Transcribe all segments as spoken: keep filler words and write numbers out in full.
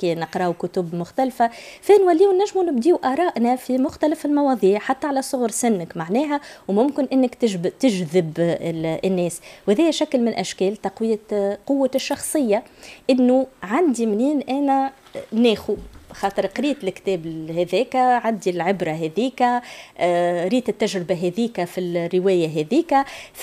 كي نقراو كتب مختلفة فين نوليو نجمو نبديو آرائنا في مختلف المواضيع حتى على صغر سنك معناها، وممكن انك تجذب تجذب الناس، وهذا شكل من اشكال تقوية قوة الشخصية. انه عندي منين انا ناخو خاطر قريت الكتاب هذاك، عندي العبرة هذيك، آه، ريت التجربة هذيك في الرواية هذيك،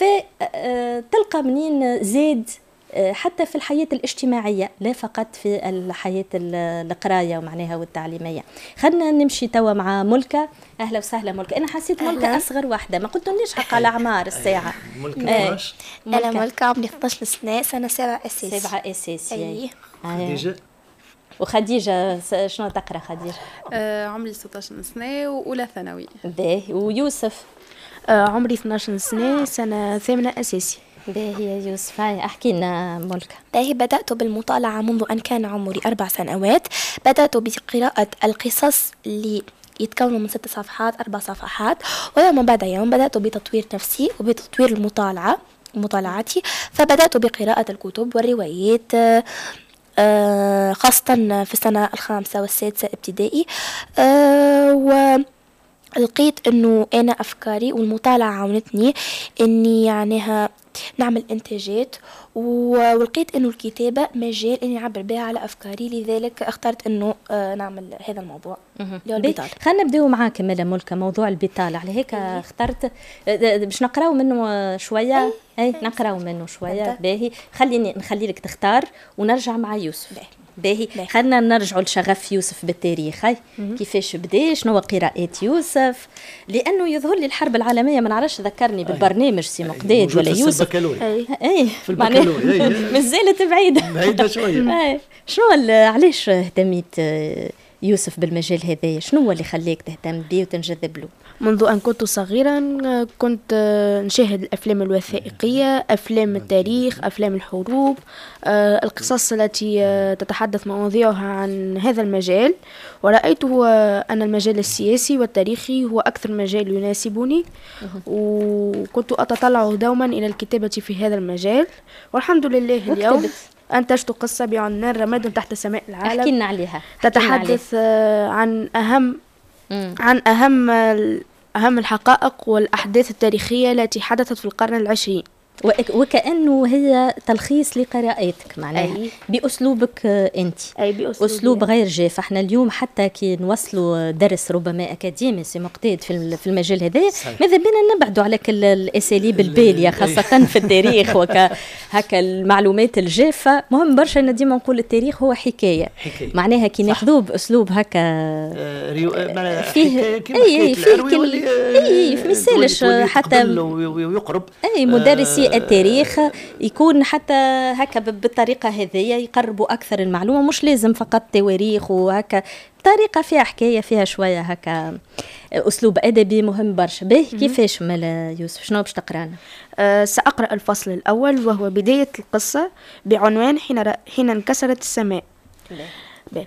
فتلقى منين زاد حتى في الحياة الاجتماعية لا فقط في الحياة القراية ومعناها والتعليمية. خلنا نمشي توا مع ملكة. أهلا وسهلا ملكة. أنا حسيت ملكة أصغر واحدة، ما قلت ليش حق على أعمار الساعة. ملكة آه. أنا ملكة عمري اثناش عشر سنة، سنة سبعة أساسي. سبعة أساسي. أي. خديجة. وخديجة شنو تقرأ خديجة؟ آه عمري ستة عشر سنة وأولى ثانوي. باهي. ويوسف؟ آه عمري اثناش سنة، سنة ثامنة أساسي. باهي يا يوسف، هاي احكي لنا ملكة. باهي بدأت بالمطالعة منذ أن كان عمري أربع سنوات. بدأت بقراءة القصص اللي يتكونوا من ست صفحات أربع صفحات، ويوم بعد يوم بدأت بتطوير نفسي وبتطوير المطالعة مطالعتي، فبدأت بقراءة الكتب والروايات آه خاصة في السنة الخامسة والسادسة ابتدائي. آه و لقيت انه انا افكاري والمطالعه عاونتني اني يعنيها نعمل انتاجات، ولقيت انه الكتابه مجال اني اعبر بها على افكاري، لذلك اخترت انه نعمل هذا الموضوع اللي هو البطاله. خلينا نبداو معاك ملا ملكه، موضوع البطاله على هيك اخترت باش نقراو منه شويه. اي نقراو منه شويه. باهي خليني نخلي لك تختار ونرجع مع يوسف. باهي. باهي خلنا نرجعوا لشغف يوسف بالتاريخ. هاي كيفاش بدا، شنو قراءات يوسف؟ لانه يظهر لي الحرب العالميه ما نعرفش، ذكرني بالبرنامج سي مقداد ولا يوسف. اي اي في البكالوريا مازالت بعيده بعيده شويه. شنو علاش اهتميت يوسف بالمجال هذايا؟ شنو هو اللي خليك تهتم به وتنجذب له؟ منذ أن كنت صغيرا كنت نشاهد الأفلام الوثائقية، أفلام التاريخ، أفلام الحروب، القصص التي تتحدث مواضيعها عن هذا المجال، ورأيته أن المجال السياسي والتاريخي هو أكثر مجال يناسبني، وكنت أتطلع دوما إلى الكتابة في هذا المجال، والحمد لله اليوم أنتجت قصة بعنوان رماد تحت سماء العالم. احكي لنا عليها. تتحدث عليها. عن أهم مم. عن أهم أهم الحقائق والأحداث التاريخية التي حدثت في القرن العشرين، وكأنه هي تلخيص لقراءاتك معناها. أي. بأسلوبك أنت. أي بأسلوب أسلوب غير جاف. احنا اليوم حتى كي نوصلوا درس ربما أكاديمي سي مقتاد في المجال هذا، ماذا بينا نبعدوا على كل الأساليب البالية خاصة في التاريخ وكا هكا المعلومات الجافة. مهم برشا أن ديما نقول التاريخ هو حكاية, حكاية. معناها كي ناخذوه بأسلوب هكا آه ريو... فيه أي فيه كل أي في مثالش حتى ويقرب أي مدرسي التاريخ يكون حتى هكا بالطريقة هذية يقربوا أكثر المعلومة، مش لازم فقط تواريخ وهكا، طريقة فيها حكاية فيها شوية هكا أسلوب أدبي مهم برشا. به كيفاش مالا يوسف شنو باش تقرانا؟ أه سأقرأ الفصل الأول وهو بداية القصة بعنوان حين, ر... حين انكسرت السماء. به.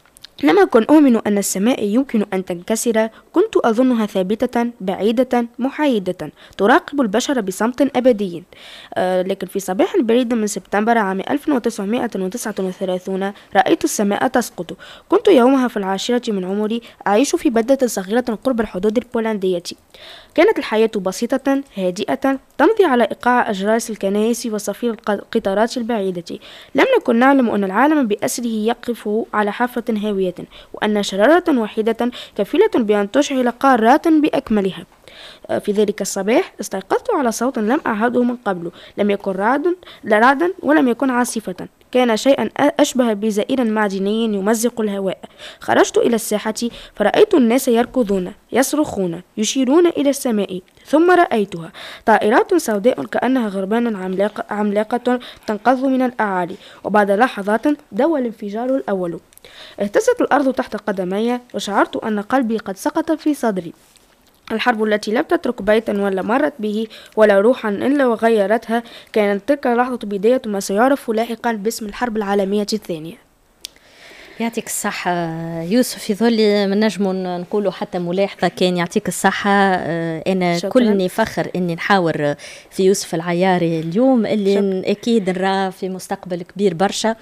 لم أكن أؤمن أن السماء يمكن أن تنكسر، كنت أظنها ثابتة بعيدة محايدة تراقب البشر بصمت أبدي. أه لكن في صباح بريد من سبتمبر عام ألف وتسعمائة وتسعة وثلاثين رأيت السماء تسقط. كنت يومها في العاشرة من عمري أعيش في بلدة صغيرة قرب الحدود البولندية. كانت الحياة بسيطة هادئة تمضي على إيقاع أجراس الكنائس وصفير القطارات البعيدة. لم نكن نعلم أن العالم بأسره يقف على حافة هاوية، وأن شرارة واحدة كفيلة بأن تشعل قارات بأكملها. في ذلك الصباح استيقظت على صوت لم أعهده من قبل، لم يكن رعد لا رعدا ولم يكن عاصفة، كان شيئا أشبه بزئير معدني يمزق الهواء. خرجت إلى الساحة فرأيت الناس يركضون يصرخون يشيرون إلى السماء، ثم رأيتها طائرات سوداء كأنها غربان عملاقة, عملاقة تنقض من الأعالي، وبعد لحظات دوى الانفجار الأول. اهتزت الأرض تحت قدمي وشعرت أن قلبي قد سقط في صدري. الحرب التي لم تترك بيتا ولا مرت به ولا روحا إلا وغيرتها، كانت تلك اللحظة بداية ما سيعرف لاحقا باسم الحرب العالمية الثانية. يعطيك الصحة يوسف. يظل من نجم نقولوا حتى ملاحظة كان يعطيك الصحة. أنا شكراً. كلني فخر إني نحاور في يوسف العياري اليوم اللي شكرا. أكيد نراه في مستقبل كبير برشا،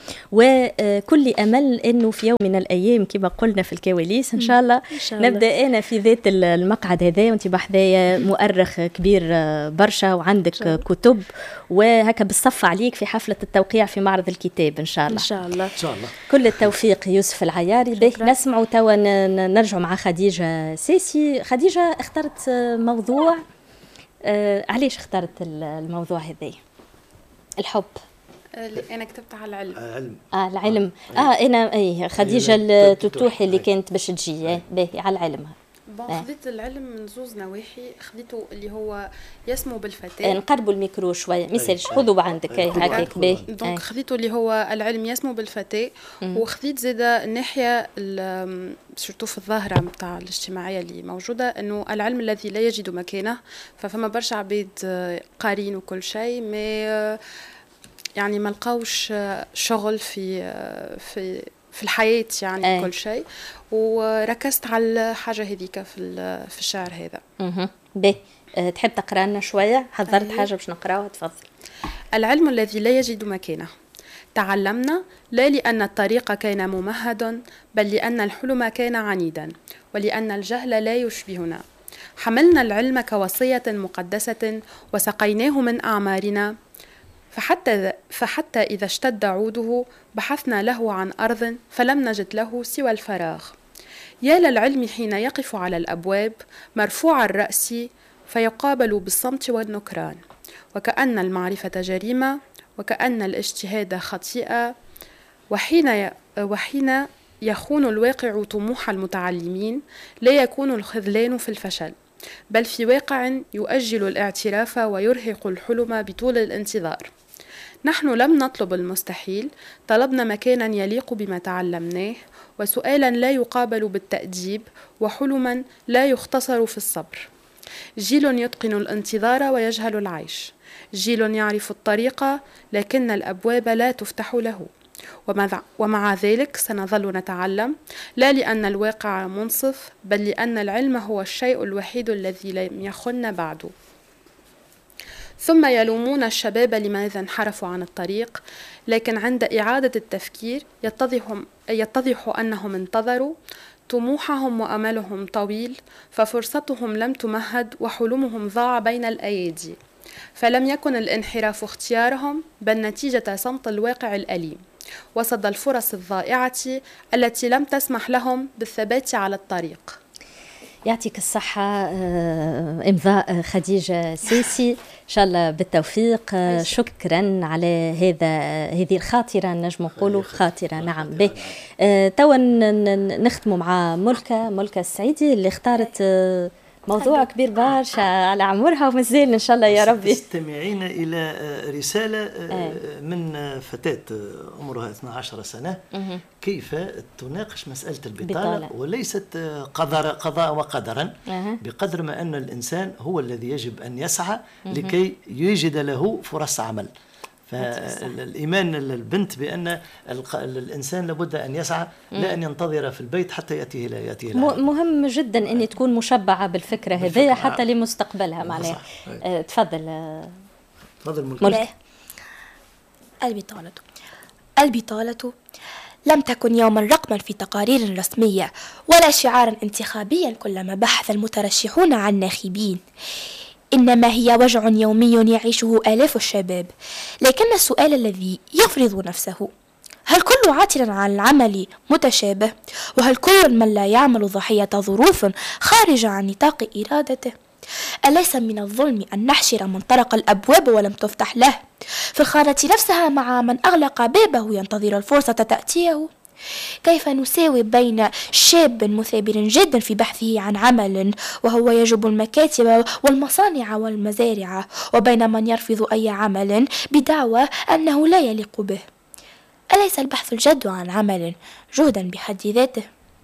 وكل أمل إنه في يوم من الأيام كما قلنا في الكواليس إن شاء الله, إن شاء الله. نبدأ أنا في ذات المقعد هذا وأنت بحذايا مؤرخ كبير برشا وعندك كتب وهكا بالصف عليك في حفلة التوقيع في معرض الكتاب إن شاء الله. إن شاء الله. إن شاء الله. كل التوفيق يوسف العياري. به نسمعوا توا نرجع مع خديجة ساسي. خديجة اخترت موضوع، آه علاش اخترت الموضوع هذا؟ الحب. اللي انا كتبت على العلم. العلم. اه العلم. اه, آه انا اي خديجة التوتوحي اللي كانت باش تجي باهي على العلم. بون آه. خذيت العلم من زوز نواحي. خذيته اللي هو يسمو بالفتاة. آه نقربوا الميكرو شويه ما يسالش، خذوا عندك هكاك باهي. دونك خذيته اللي هو العلم يسمو بالفتاة. وخذيت زاده الناحيه سورتو في الظاهره نتاع الاجتماعيه اللي موجوده، انه العلم الذي لا يجد مكانه. ففما برشا عباد قارين وكل شيء ما يعني ما لقاوش شغل في في في الحياة يعني أي. كل شيء. وركزت على الحاجة هذيك في في الشعر هذا. اها باهي. أه تحب تقرا لنا شوية؟ حضرت أي. حاجة باش نقراوها، تفضل. العلم الذي لا يجد مكانه. تعلمنا لا لأن الطريق كان ممهد، بل لأن الحلم كان عنيدا، ولأن الجهل لا يشبهنا. حملنا العلم كوصية مقدسة وسقيناه من أعمارنا، فحتى, فحتى إذا اشتد عوده بحثنا له عن أرض فلم نجد له سوى الفراغ. يا للعلم حين يقف على الأبواب مرفوع الرأس فيقابل بالصمت والنكران، وكأن المعرفة جريمة وكأن الاجتهاد خطيئة، وحين, وحين يخون الواقع طموح المتعلمين لا يكون الخذلان في الفشل، بل في واقع يؤجل الاعتراف ويرهق الحلم بطول الانتظار. نحن لم نطلب المستحيل، طلبنا مكانا يليق بما تعلمناه، وسؤالا لا يقابل بالتأديب، وحلما لا يختصر في الصبر. جيل يتقن الانتظار ويجهل العيش، جيل يعرف الطريق لكن الأبواب لا تفتح له، ومع ذلك سنظل نتعلم، لا لأن الواقع منصف، بل لأن العلم هو الشيء الوحيد الذي لم يخن بعد. ثم يلومون الشباب لماذا انحرفوا عن الطريق، لكن عند إعادة التفكير يتضح, يتضح أنهم انتظروا. طموحهم وأملهم طويل، ففرصتهم لم تمهد وحلمهم ضاع بين الأيادي. فلم يكن الانحراف اختيارهم، بل نتيجة صمت الواقع الأليم وسط الفرص الضائعة التي لم تسمح لهم بالثبات على الطريق. يعطيك الصحة. إمضاء خديجة ساسي، إن شاء الله بالتوفيق. شكرا على هذا هذه الخاطرة، نجم نقولوا خاطرة. نعم به. توا نختموا مع ملكة ملكة السعيدي اللي اختارت موضوع كبير برشا على عمرها ومازال إن شاء الله يا ربي. استمعين إلى رسالة من فتاة عمرها اثنتي عشرة سنة كيف تناقش مسألة البطالة، وليست قدر قضاء وقدرا، بقدر ما أن الإنسان هو الذي يجب أن يسعى لكي يجد له فرص عمل. فالإيمان البنت بأن الإنسان لابد أن يسعى، لا أن ينتظر في البيت حتى يأتيه لا يأتيه العمل. مهم جدا أن تكون مشبعة بالفكرة هذه حتى لمستقبلها معناها. أه تفضل تفضل ملك. ملك. البطالة البطالة لم تكن يوما رقما في تقارير رسمية ولا شعارا انتخابيا كلما بحث المترشحون عن ناخبين، إنما هي وجع يومي يعيشه آلاف الشباب. لكن السؤال الذي يفرض نفسه: هل كل عاطل عن العمل متشابه؟ وهل كل من لا يعمل ضحية ظروف خارجة عن نطاق إرادته؟ أليس من الظلم أن نحشر من طرق الأبواب ولم تفتح له في الخانة نفسها مع من أغلق بابه ينتظر الفرصة تأتيه؟ كيف نساوي بين شاب مثابر جدا في بحثه عن عمل وهو يجب المكاتب والمصانع والمزارع، وبين من يرفض أي عمل بدعوى أنه لا يليق به؟ أليس البحث الجد عن عمل جهدا بحد ذاته؟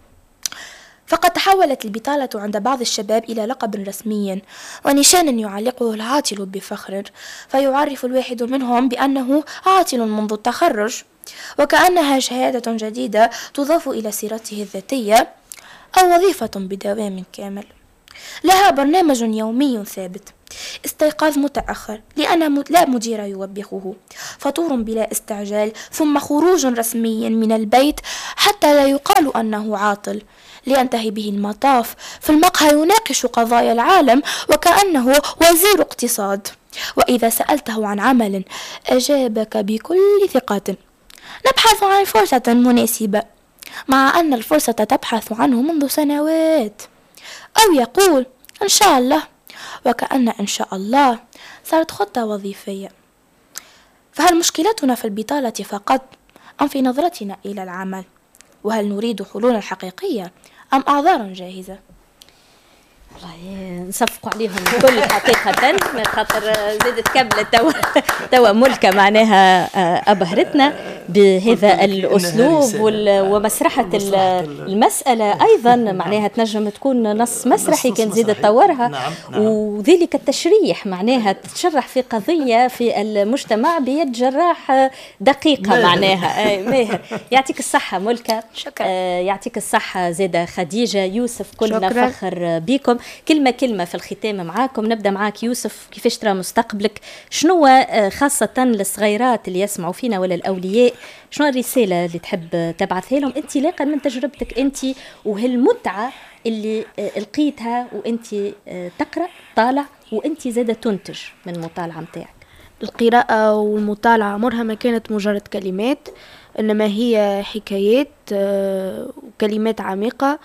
فقد تحولت البطالة عند بعض الشباب إلى لقب رسمي ونشان يعلقه العاطل بفخر، فيعرف الواحد منهم بأنه عاطل منذ التخرج، وكأنها شهادة جديدة تضاف إلى سيرته الذاتية أو وظيفة بدوام كامل. لها برنامج يومي ثابت، استيقاظ متأخر لأن لا مدير يوبخه، فطور بلا استعجال، ثم خروج رسمي من البيت حتى لا يقال أنه عاطل، لينتهي به المطاف في المقهى يناقش قضايا العالم وكأنه وزير اقتصاد، وإذا سألته عن عمل أجابك بكل ثقة: نبحث عن فرصة مناسبة، مع أن الفرصة تبحث عنه منذ سنوات. أو يقول إن شاء الله، وكأن إن شاء الله صارت خطة وظيفية. فهل مشكلتنا في البطالة فقط أم في نظرتنا إلى العمل؟ وهل نريد حلولا حقيقية أم أعذار جاهزة؟ والله نصفقوا عليهم كل حقيقة، من خاطر زادت كملت توا توا ملكة معناها أبهرتنا بهذا الأسلوب ومسرحة المسألة أيضا معناها تنجم تكون نص مسرحي كان زيد تطورها. نعم نعم. وذلك التشريح معناها تشرح في قضية في المجتمع بيد جراح دقيقة ماهر. معناها ماهر. يعطيك الصحة ملكة. شكرا. يعطيك الصحة زيدة خديجة يوسف، كلنا شكرا. فخر بكم. كلمة كلمة في الختام معاكم. نبدأ معاك يوسف، كيفاش ترى مستقبلك؟ شنو خاصة للصغيرات اللي يسمعوا فينا ولا الأولياء، شنو الرسالة اللي تحب تبعثها لهم انطلاقا من تجربتك انت وهالمتعة اللي لقيتها وانت تقرأ طالع وانت زادة تنتج من المطالعة متاعك؟ القراءة والمطالعة عمرها ما كانت مجرد كلمات، إنما هي حكايات وكلمات عميقة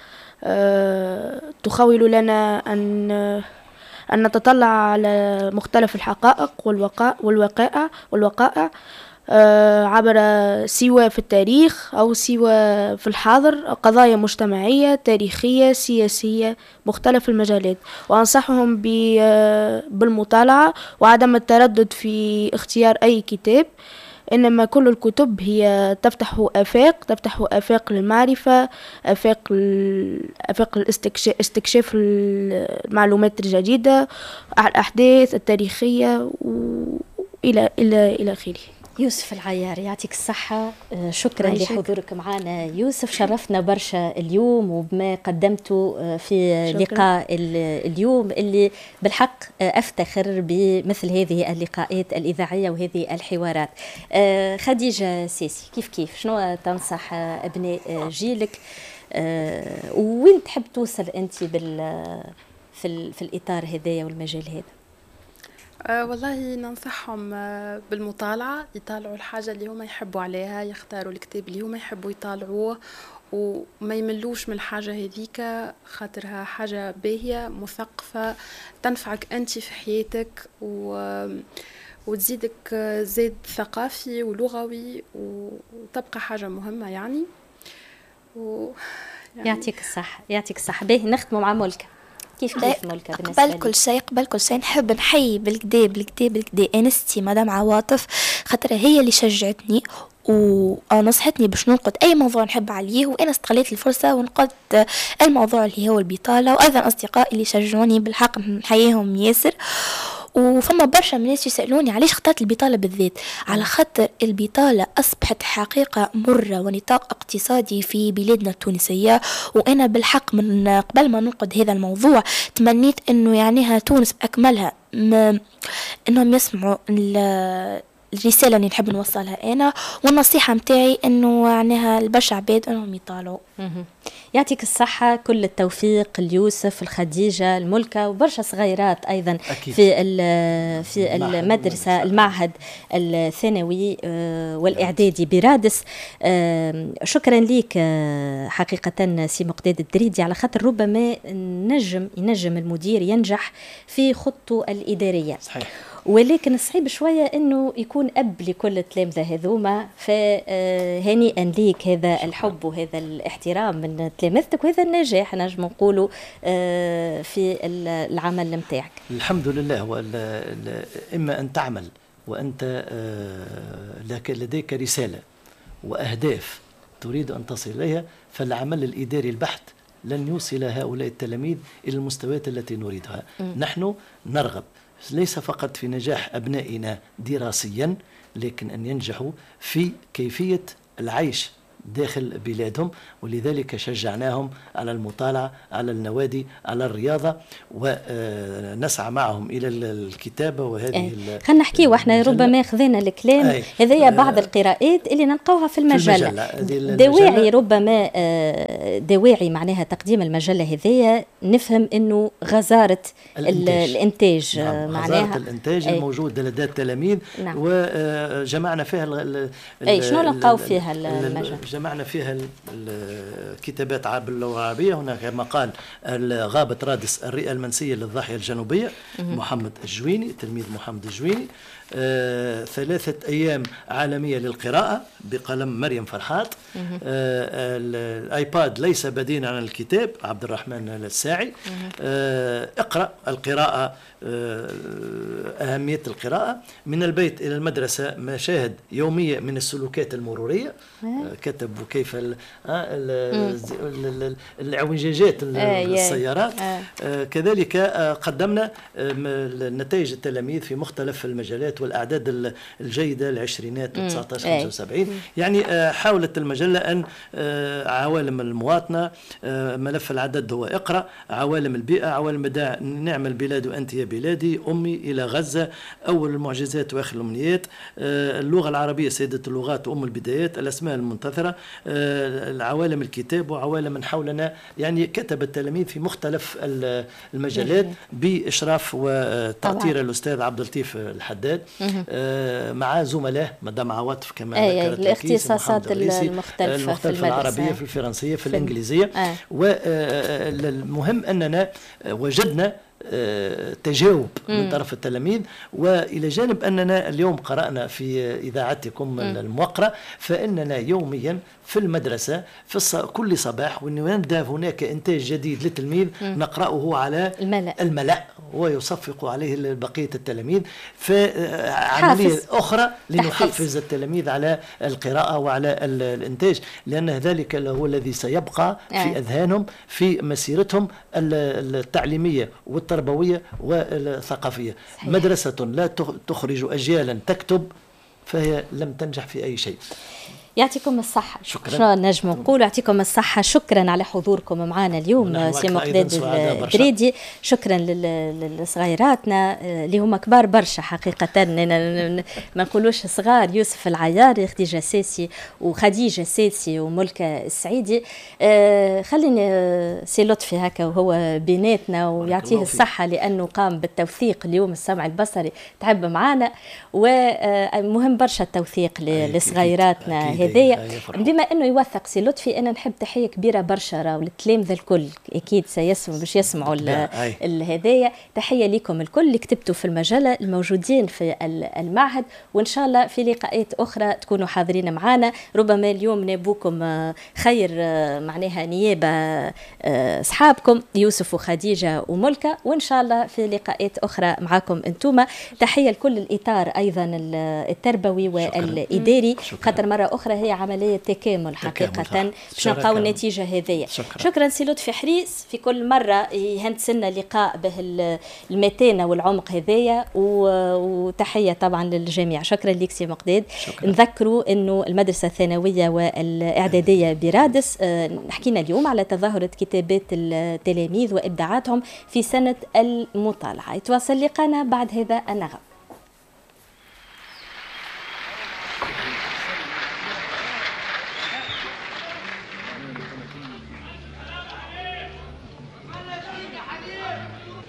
تخول لنا أن أن نتطلع على مختلف الحقائق والوقائع والوقائع والوقائع عبر سواء في التاريخ أو سواء في الحاضر، قضايا مجتمعية تاريخية سياسية مختلف المجالات. وأنصحهم بالمطالعة وعدم التردد في اختيار أي كتاب، إنما كل الكتب هي تفتح آفاق تفتح آفاق للمعرفة، آفاق آفاق الاستكشاف استكشاف المعلومات الجديدة، الأحداث التاريخية وإلى إلى إلى آخره. يوسف العيار يعطيك الصحة، شكرا لحضورك معنا يوسف، شرفنا برشا اليوم وبما قدمته في شكرا. لقاء اليوم اللي بالحق أفتخر بمثل هذه اللقاءات الإذاعية وهذه الحوارات. خديجة سيسي، كيف كيف شنو تنصح أبناء جيلك وين تحب توصل أنت بال في, في الإطار هذايا والمجال هذا؟ أه والله ننصحهم أه بالمطالعة، يطالعوا الحاجة اللي هم يحبوا عليها، يختاروا الكتاب اللي هم يحبوا يطالعوه وما يملوش من الحاجة هذيك، خاطرها حاجة باهية مثقفة تنفعك أنت في حياتك وتزيدك زيد ثقافي ولغوي وتبقى حاجة مهمة يعني, و يعني يعطيك الصحة يعطيك الصحة. باهي نختموا مع ملكة. كيف كيف ملكة قبل كل شيء قبل كل شيء نحب نحيي بالكدا بالكدا بالكدا انستي مدام عواطف، خاطر هي اللي شجعتني ونصحتني باش ننقد اي موضوع نحب عليه، وانا استغليت الفرصه ونقدت الموضوع اللي هو البطاله، وايضا اصدقائي اللي شجعوني بالحق نحييهم ياسر. وفما برشا من الناس يسألوني علاش اخترت البطالة بالذات، على خاطر البطالة أصبحت حقيقة مرة ونطاق اقتصادي في بلادنا التونسية، وأنا بالحق من قبل ما ننقد هذا الموضوع تمنيت أنه يعنيها تونس بأكملها أنهم يسمعوا الرسالة اللي نحب نوصلها أنا، والنصيحة متاعي أنه يعنيها البشع عباد أنهم يطالعوا. يعطيك الصحة، كل التوفيق اليوسف الخديجة الملكة وبرشا صغيرات أيضا أكيد. في في المدرسة المعهد الثانوي والإعدادي برادس. شكرا لك حقيقة سي مقداد الدريدي، على خاطر ربما نجم ينجم المدير ينجح في خطه الإدارية صحيح. ولكن صعيب شوية أنه يكون أب لكل التلامذة هذوما، فهنيئا ليك هذا الحب وهذا الاحترام من تلامذتك وهذا النجاح نجم نقوله في العمل متاعك. الحمد لله. إما أن تعمل وأنت لديك رسالة وأهداف تريد أن تصل إليها، فالعمل الإداري البحت لن يوصل هؤلاء التلاميذ إلى المستويات التي نريدها. م. نحن نرغب ليس فقط في نجاح أبنائنا دراسيا، لكن أن ينجحوا في كيفية العيش داخل بلادهم. ولذلك شجعناهم على المطالعة، على النوادي، على الرياضة، ونسعى معهم إلى الكتابة. وهذه خلينا نحكي واحنا ربما خذينا الكلام هذايا بعض القراءات اللي نلقوها في المجلة. دواعي ربما دواعي معناها تقديم المجلة هذيا نفهم انه غزارة الانتاج, الانتاج نعم. معناها غزارة الانتاج الموجودة لدى التلاميذ. نعم. وجمعنا فيها ال اي شنو لقاو فيها المجلة؟ جمعنا فيها الكتابات باللغة العربية. هناك كما قال غابة رادس الرئة المنسية للضاحية الجنوبية محمد الجويني، تلميذ محمد الجويني. آه، ثلاثة أيام عالمية للقراءة بقلم مريم فرحات. آه، الآيباد ليس بديلا عن الكتاب عبد الرحمن الساعي. آه، اقرأ القراءة، آه، أهمية القراءة. من البيت إلى المدرسة مشاهد يومية من السلوكات المرورية. آه، كتب كيف الاعوجاجات السيارات. آه، كذلك آه، قدمنا آه، نتائج التلاميذ في مختلف المجالات والأعداد الجيدة العشرينات وتسعة عشر خمسة وسبعين. يعني حاولت المجلة أن عوالم المواطنة، ملف العدد هو اقرأ، عوالم البيئة، عوالم البداع، نعم البلاد وأنت يا بلادي، أمي إلى غزة، أول المعجزات وآخر الأمنيات، اللغة العربية سيدة اللغات وأم البدايات، الأسماء المنتثرة، العوالم الكتاب وعوالم من حولنا. يعني كتب التلاميذ في مختلف المجالات بإشراف وتعطير الأستاذ عبد اللطيف الحداد، آه مع زملاء مدام عواطف كما ذكرت الاختصاصات المختلفة, المختلفة في العربية، في الفرنسية، في, في الإنجليزية. آه. والمهم أننا وجدنا تجاوب من طرف التلاميذ. وإلى جانب أننا اليوم قرأنا في إذاعتكم الموقرة، فإننا يوميا في المدرسة في الص... كل صباح ونبدأ هناك إنتاج جديد للتلميذ نقرأه على الملأ, الملأ ويصفق عليه بقية التلاميذ. فعملية أخرى لنحفز التلاميذ على القراءة وعلى الإنتاج، لأن ذلك هو الذي سيبقى في آه. أذهانهم في مسيرتهم التعليمية والتربوية والثقافية. صحيح. مدرسة لا تخرج أجيالا تكتب فهي لم تنجح في أي شيء. يعطيكم الصحة. شكرا. شو نجم نقول؟ يعطيكم الصحة. شكرا على حضوركم معنا اليوم سي مقداد الدريدي. شكرا لصغيراتنا اللي هما كبار برشا حقيقة، ما نقولوش صغار، يوسف العياري، خديجة ساسي وخديجة ساسي وملكة السعيدي. آه خليني سي لطفي هكا وهو بيناتنا ويعطيه الصحة لأنه قام بالتوثيق اليوم السمع البصري تعب معنا، ومهم برشا التوثيق لصغيراتنا هذيا. بما انه يوثق سي لطفي انا نحب تحيه كبيره برشا راهو للتلامذه الكل، اكيد سيسمعوا باش يسمعوا هذايا. تحيه لكم الكل اللي كتبتوا في المجله الموجودين في المعهد، وان شاء الله في لقاءات اخرى تكونوا حاضرين معنا. ربما اليوم نابوكم خير معناها نيابه اصحابكم يوسف وخديجه وملكه، وان شاء الله في لقاءات اخرى معكم انتم. تحيه لكل الاطار ايضا التربوي والاداري، خاطر مره اخرى هي عمليه تكامل حقيقه باش نلقاو النتيجه هذيا. شكرا, شكرا سي لطفي حريص، في كل مره يهندس لنا لقاء به المتانه والعمق هذايا، وتحيه طبعا للجميع. شكرا لك سي مقداد. نذكروا انه المدرسه الثانويه والاعداديه برادس حكينا اليوم على تظاهره كتابات التلاميذ وابداعاتهم في سنه المطالعه. يتواصل لقانا بعد هذا النغم.